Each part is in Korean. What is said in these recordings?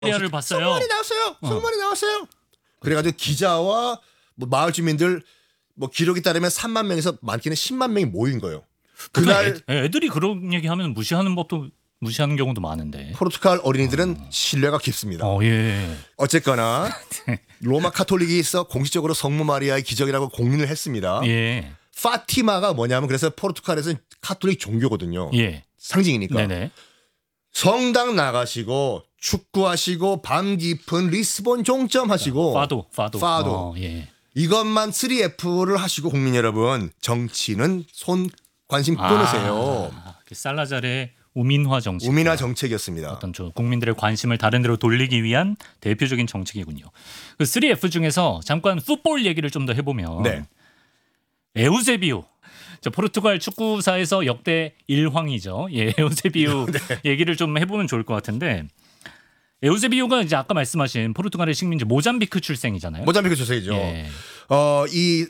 를 봤어요. 성만이 나왔어요. 성만이 나왔어요. 그래가지고 기자와 뭐 마을 주민들 뭐 기록에 따르면 3만 명에서 많게는 10만 명이 모인 거예요. 그날 애들이 그런 얘기하면 무시하는 법도 무시하는 경우도 많은데. 포르투갈 어린이들은 신뢰가 깊습니다. 예. 어쨌거나 로마 카톨릭이 있어 공식적으로 성모 마리아의 기적이라고 공인을 했습니다. 예. 파티마가 뭐냐면 그래서 포르투갈에서는 카톨릭 종교거든요. 예. 상징이니까. 네네. 성당 나가시고 축구하시고 밤 깊은 리스본 종점하시고 파도. 예. 이것만 3F를 하시고 국민 여러분 정치는 손 관심 끊으세요. 그 살라자르의 우민화 정책. 우민화 정책이었습니다. 어떤 국민들의 관심을 다른 데로 돌리기 위한 대표적인 정책이군요. 그 3F 중에서 잠깐 풋볼 얘기를 좀 더 해보면 네. 에우세비오. 포르투갈 축구사에서 역대 1황이죠. 예, 에우세비오 네. 얘기를 좀 해보면 좋을 것 같은데 에우세비오가 이제 아까 말씀하신 포르투갈의 식민지 모잠비크 출생이잖아요. 모잠비크 조세이죠. 예. 이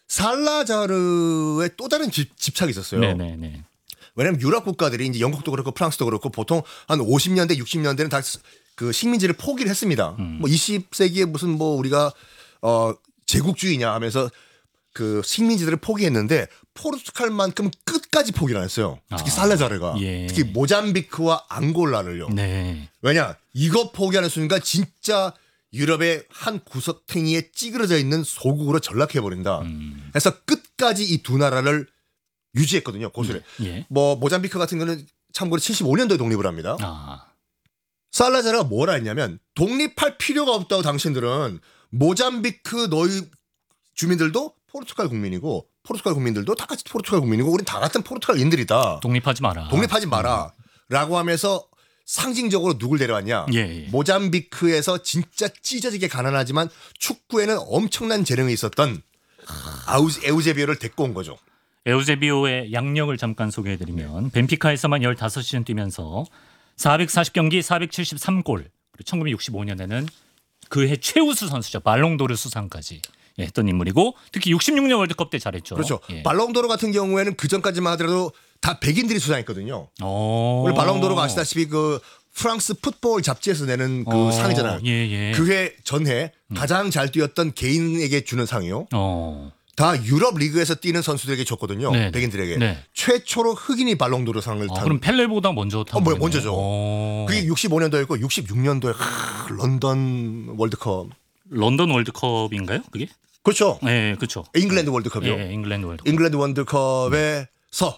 살라자르의 또 다른 집착이 있었어요. 네네네. 왜냐하면 유럽 국가들이 이제 영국도 그렇고 프랑스도 그렇고 보통 한 50년대, 60년대는 다 그 식민지를 포기를 했습니다. 뭐 20세기에 무슨 뭐 우리가 제국주의냐 하면서 그 식민지들을 포기했는데 포르투갈만큼 끝까지 포기를 안 했어요. 특히 살라자르가. 예. 특히 모잠비크와 앙골라를요. 네. 왜냐? 이거 포기하는 순간 진짜 유럽의 한 구석탱이에 찌그러져 있는 소국으로 전락해버린다. 그래서 끝까지 이 두 나라를 유지했거든요. 고수를. 예. 뭐 모잠비크 같은 거는 참고로 75년도에 독립을 합니다. 아. 살라자르가 뭐라 했냐면 독립할 필요가 없다고 당신들은 모잠비크 너희 주민들도 포르투갈 국민이고 포르투갈 국민들도 다 같이 포르투갈 국민이고 우린 다 같은 포르투갈인들이다. 독립하지 마라. 독립하지 마라. 라고 하면서 상징적으로 누굴 데려왔냐. 예. 모잠비크에서 진짜 찢어지게 가난하지만 축구에는 엄청난 재능이 있었던 에우제비오를 데리고 온 거죠. 에우세비오의 양력을 잠깐 소개해드리면 벤피카에서만 15시즌 뛰면서 440경기 473골 그리고 1965년에는 그해 최우수 선수죠. 발롱도르 수상까지 했던 인물이고 특히 66년 월드컵 때 잘했죠. 그렇죠. 예. 발롱도르 같은 경우에는 그 전까지만 하더라도 다 백인들이 수상했거든요. 우리 발롱도르가 아시다시피 그 프랑스 풋볼 잡지에서 내는 그 상이잖아요. 예. 그해 전해 가장 잘 뛰었던 개인에게 주는 상이요. 다 유럽 리그에서 뛰는 선수들에게 줬거든요. 네. 백인들에게. 네. 최초로 흑인이 발롱도르 상을 탄. 그럼 펠레보다 먼저 탄 거예요? 먼저죠. 그게 65년도였고 66년도에 런던 월드컵. 런던 월드컵인가요? 그게? 그렇죠. 네, 그렇죠. 잉글랜드 월드컵이요. 예, 잉글랜드 월드컵. 잉글랜드 월드컵에서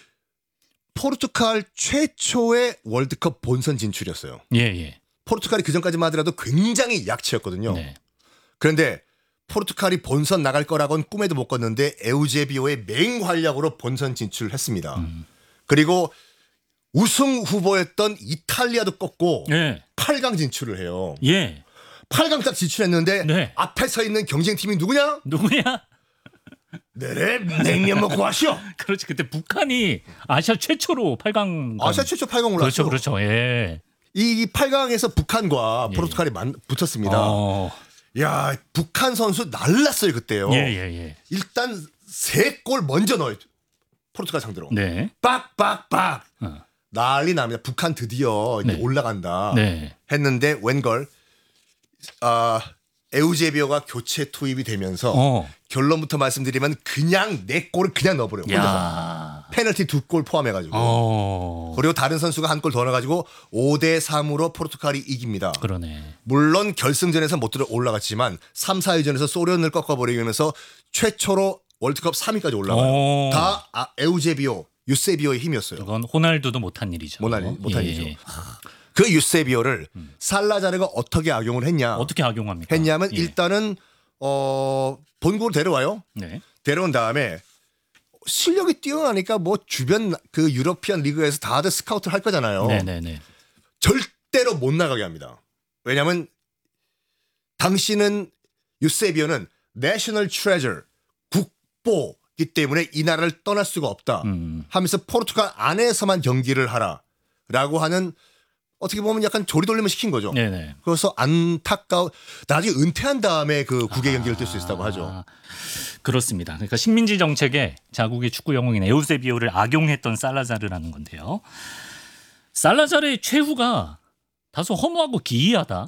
포르투갈 최초의 월드컵 본선 진출이었어요. 예. 포르투갈이 그 전까지만 하더라도 굉장히 약체였거든요. 네. 그런데 포르투갈이 본선 나갈 거라고는 꿈에도 못 꿨는데 에우제비오의 맹활약으로 본선 진출을 했습니다. 그리고 우승 후보였던 이탈리아도 꺾고 예. 8강 진출을 해요. 예. 8강 딱 진출했는데 네. 앞에 서 있는 경쟁팀이 누구냐? 누구냐? 네래 냉면 먹고 하시오. 그렇지. 그때 북한이 아시아 최초로 8강 아시아 최초 8강 올랐죠. 그렇죠. 예. 이 8강에서 북한과 포르투갈이 붙었습니다. 야, 북한 선수 날랐어요 그때요. 예. 일단 3골 먼저 넣어요. 포르투갈 상대로. 네. 빡빡빡. 난리 납니다. 북한 드디어 이제 올라간다. 네. 했는데 웬걸 에우제비오가 교체 투입이 되면서 결론부터 말씀드리면 그냥 4골을 그냥 넣어버려요. 혼자서. 페널티 2골 포함해가지고. 그리고 다른 선수가 1골 더 넣어가지고 5대3으로 포르투갈이 이깁니다. 그러네. 물론 결승전에서 못 들어 올라갔지만 3, 4위전에서 소련을 꺾어버리면서 최초로 월드컵 3위까지 올라가요. 다 에우제비오, 유세비오의 힘이었어요. 이건 호날두도 못한 일이죠. 못한 일이죠. 그 유세비오를 살라자르가 어떻게 악용을 했냐? 어떻게 악용합니까? 했냐면 일단은 본국으로 데려와요. 네. 데려온 다음에 실력이 뛰어나니까 뭐 주변 그 유러피안 리그에서 다들 스카우트를 할 거잖아요. 네네네. 절대로 못 나가게 합니다. 왜냐하면 당신은 유세비오는 내셔널 트레저 국보이기 때문에 이 나라를 떠날 수가 없다 하면서 포르투갈 안에서만 경기를 하라라고 하는 어떻게 보면 약간 조리돌림을 시킨 거죠. 네네. 그래서 안타까워 나중에 은퇴한 다음에 그 국외 경기를 뛸 수 있었다고 하죠. 그렇습니다. 그러니까 식민지 정책에 자국의 축구 영웅인 에우세비오를 악용했던 살라자르라는 건데요. 살라자르의 최후가 다소 허무하고 기이하다.